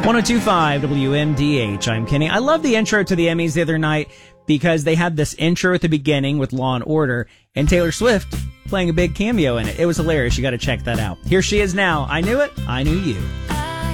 1025 WMDH. I'm Kenny. I love the intro to the Emmys the other night because they had this intro at the beginning with Law and Order and Taylor Swift playing a big cameo in it. It was hilarious. You got to check that out. Here she is now. I Knew It, I Knew You.